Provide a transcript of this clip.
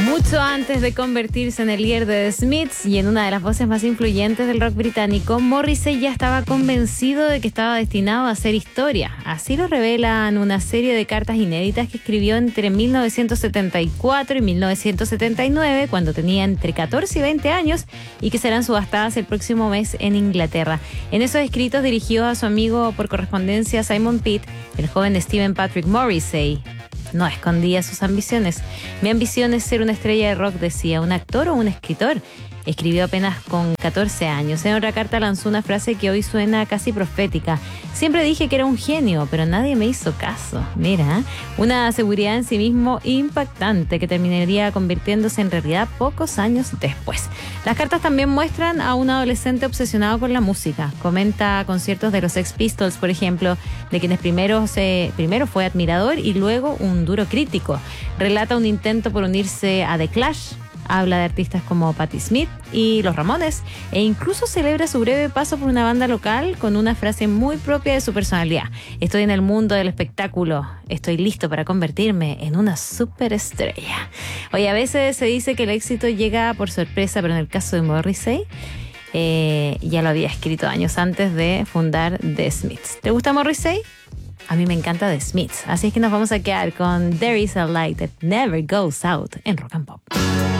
Mucho antes de convertirse en el líder de The Smiths y en una de las voces más influyentes del rock británico, Morrissey ya estaba convencido de que estaba destinado a hacer historia. Así lo revelan una serie de cartas inéditas que escribió entre 1974 y 1979, cuando tenía entre 14 y 20 años, y que serán subastadas el próximo mes en Inglaterra. En esos escritos, dirigidos a su amigo por correspondencia Simon Pitt, el joven Stephen Patrick Morrissey no escondía sus ambiciones. Mi ambición es ser una estrella de rock, decía. ¿Un actor o un escritor? Escribió apenas con 14 años. En otra carta lanzó una frase que hoy suena casi profética. Siempre dije que era un genio, pero nadie me hizo caso. Mira, una seguridad en sí mismo impactante que terminaría convirtiéndose en realidad pocos años después. Las cartas también muestran a un adolescente obsesionado con la música. Comenta conciertos de los Sex Pistols, por ejemplo, de quienes primero fue admirador y luego un duro crítico. Relata un intento por unirse a The Clash. Habla de artistas como Patti Smith y Los Ramones, e incluso celebra su breve paso por una banda local con una frase muy propia de su personalidad. Estoy en el mundo del espectáculo, estoy listo para convertirme en una superestrella. Oye, a veces se dice que el éxito llega por sorpresa, pero en el caso de Morrissey, ya lo había escrito años antes de fundar The Smiths. ¿Te gusta Morrissey? A mí me encanta The Smiths, así es que nos vamos a quedar con There Is a Light That Never Goes Out en Rock and Pop.